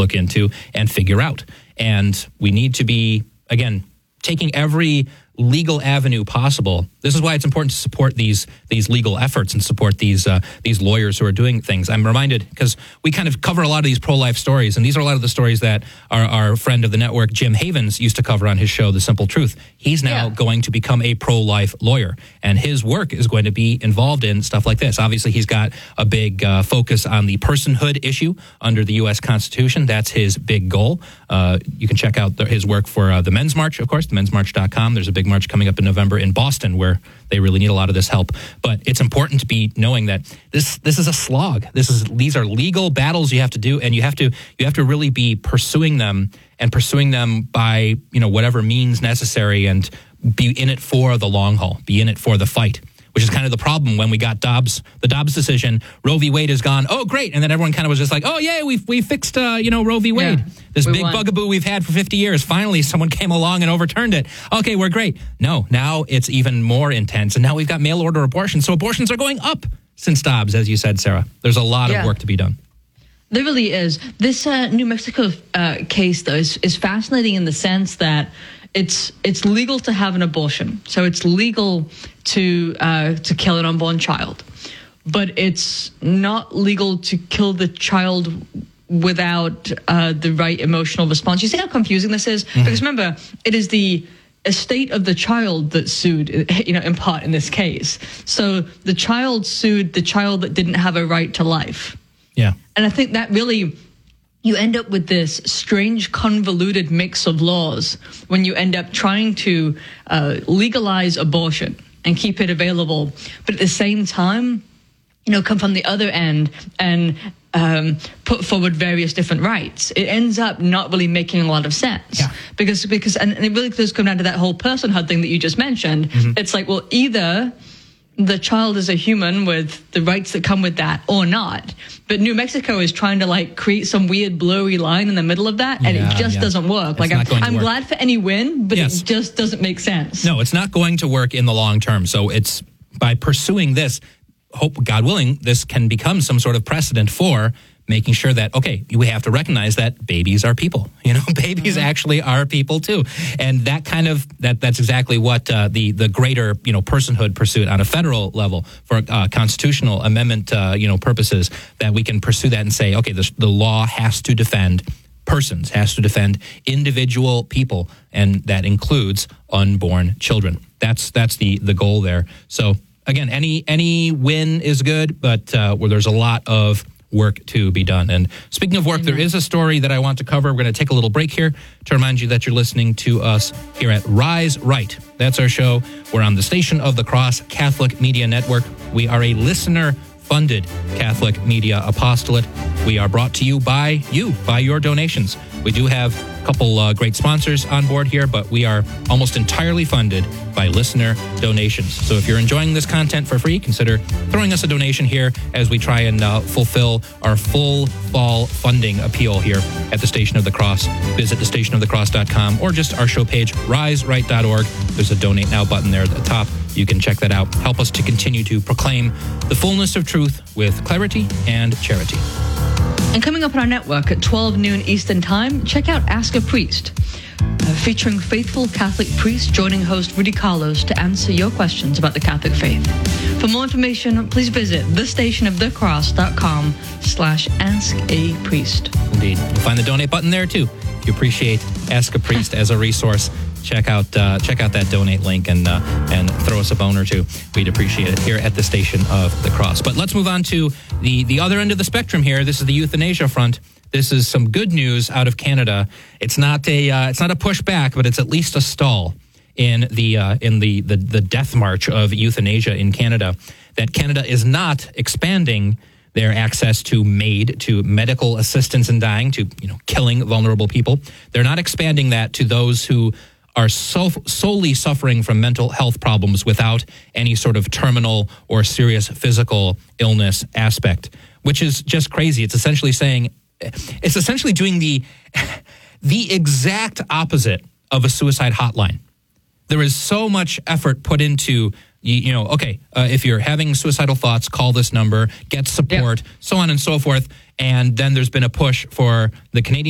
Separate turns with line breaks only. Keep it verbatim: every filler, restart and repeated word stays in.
look into and figure out. And we need to be, again, taking every legal avenue possible. This is why it's important to support these these legal efforts and support these uh, these lawyers who are doing things. I'm reminded, because we kind of cover a lot of these pro-life stories, and these are a lot of the stories that our, our friend of the network, Jim Havens, used to cover on his show, The Simple Truth. He's now yeah. going to become a pro-life lawyer, and his work is going to be involved in stuff like this. Obviously, he's got a big uh, focus on the personhood issue under the U S Constitution. That's his big goal. Uh, you can check out the, his work for uh, the Men's March, of course, the mens march dot com. There's a big march coming up in November in Boston where they really need a lot of this help. But it's important to be knowing that this this is a slog. This is these are legal battles you have to do, and you have to you have to really be pursuing them and pursuing them by, you know, whatever means necessary, and be in it for the long haul, be in it for the fight. Which is kind of the problem when we got Dobbs, the Dobbs decision. Roe v. Wade is gone. Oh, great. And then everyone kind of was just like, oh, yeah, we we fixed, uh, you know, Roe v. Wade. Yeah, this big won. bugaboo we've had for fifty years. Finally, someone came along and overturned it. Okay, we're great. No, now it's even more intense. And now we've got mail order abortion. So abortions are going up since Dobbs, as you said, Sarah. There's a lot yeah. of work to be done.
There really is. This uh, New Mexico uh, case, though, is, is fascinating in the sense that It's it's legal to have an abortion, so it's legal to uh, to kill an unborn child, but it's not legal to kill the child without uh, the right emotional response. You see how confusing this is? Mm-hmm. Because remember, it is the estate of the child that sued, you know, in part in this case. So the child sued the child that didn't have a right to life.
Yeah,
and I think that really. You end up with this strange, convoluted mix of laws when you end up trying to uh, legalize abortion and keep it available, but at the same time, you know, come from the other end and um, put forward various different rights. It ends up not really making a lot of sense.
Yeah.
Because, because and it really does come down to that whole personhood thing that you just mentioned. Mm-hmm. It's like, well, either the child is a human with the rights that come with that or not. But New Mexico is trying to like create some weird blurry line in the middle of that, and yeah, it just yeah. doesn't work. It's like I'm, I'm work. glad for any win, but yes. it just doesn't make sense.
No, it's not going to work in the long term. So it's by pursuing this, hope, God willing, this can become some sort of precedent for making sure that, okay, we have to recognize that babies are people. You know, babies mm-hmm. actually are people too. And that kind of, that that's exactly what uh, the, the greater, you know, personhood pursuit on a federal level for uh, constitutional amendment, uh, you know, purposes, that we can pursue that and say, okay, the, the law has to defend persons, has to defend individual people, and that includes unborn children. That's that's the, the goal there. So again, any any win is good, but uh, where there's a lot of work to be done. And speaking of work, Amen. There is a story that I want to cover. We're going to take a little break here to remind you that you're listening to us here at Rise Right. That's our show. We're on the Station of the Cross Catholic Media Network. We are a listener-funded Catholic media apostolate. We are brought to you by you, by your donations. We do have a couple uh, great sponsors on board here, but we are almost entirely funded by listener donations. So if you're enjoying this content for free, consider throwing us a donation here as we try and uh, fulfill our full fall funding appeal here at the Station of the Cross. Visit the station of the cross dot com or just our show page, rise right dot org. There's a Donate Now button there at the top. You can check that out. Help us to continue to proclaim the fullness of truth with clarity and charity.
And coming up on our network at twelve noon Eastern Time, check out Ask a Priest, uh, featuring faithful Catholic priests joining host Rudy Carlos to answer your questions about the Catholic faith. For more information, please visit thestationofthecross.com slash ask a priest.
Indeed. You'll find the donate button there, too. If you appreciate Ask a Priest as a resource, check out uh, check out that donate link and uh, and throw us a bone or two. We'd appreciate it here at the Station of the Cross. But let's move on to the, the other end of the spectrum here. This is the euthanasia front. This is some good news out of Canada. It's not a uh, it's not a pushback, but it's at least a stall in the uh, in the, the the death march of euthanasia in Canada. That Canada is not expanding their access to MAID, to medical assistance in dying, to, you know, killing vulnerable people. They're not expanding that to those who are so, solely suffering from mental health problems without any sort of terminal or serious physical illness aspect, which is just crazy. It's essentially saying, it's essentially doing the the exact opposite of a suicide hotline. There is so much effort put into, you, you know, okay, uh, if you're having suicidal thoughts, call this number, get support, yep. so on and so forth. And then there's been a push for the Canadian